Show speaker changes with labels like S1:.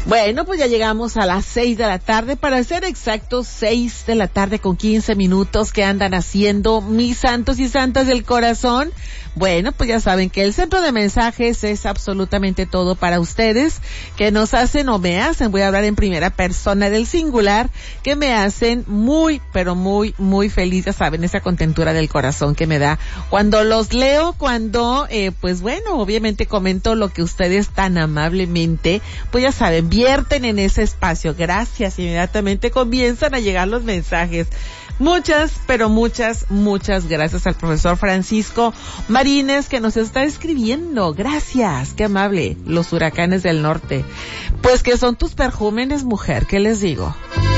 S1: Bueno, pues ya llegamos a las 6 de la tarde, para ser exactos, 6 de la tarde con 15 minutos. ¿Qué andan haciendo mis santos y santas del corazón? Bueno, pues ya saben que el centro de mensajes es absolutamente todo para ustedes, que nos hacen o me hacen, voy a hablar en primera persona del singular, que me hacen muy, pero muy, muy feliz. Ya saben, esa contentura del corazón que me da cuando los leo, cuando, pues bueno, obviamente comento lo que ustedes tan amablemente, pues ya saben, vierten en ese espacio. Gracias, inmediatamente comienzan a llegar los mensajes. Muchas, pero muchas gracias al profesor Francisco Marínez, que nos está escribiendo. Gracias, qué amable. Los huracanes del norte. Pues que son tus perjúmenes, mujer, ¿qué les digo?